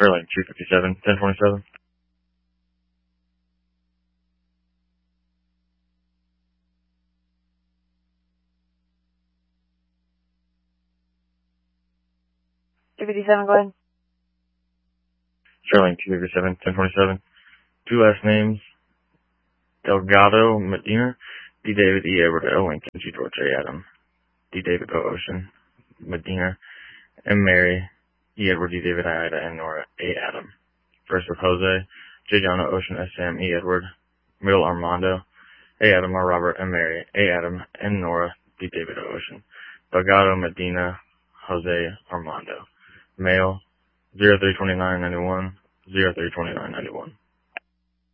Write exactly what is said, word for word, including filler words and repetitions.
Sterling two fifty-seven, ten twenty-seven. two fifty-seven, go ahead. Sterling two fifty-seven, ten twenty-seven. Two last names, Delgado Medina, D. David E. Edward L. Lincoln, G. George A. Adam, D. David O. Ocean, Medina, M. Mary, E. Edward, D. David I. Ida, and Nora A. Adam. First with Jose, J. John O. Ocean, S. Sam, E. Edward. Middle Armando, A. Adam, R. Robert, M. Mary, A. Adam, N. Nora, D. David O. Ocean. Delgado Medina, Jose Armando. Male, zero three twenty-nine ninety-one, zero three twenty-nine ninety-one.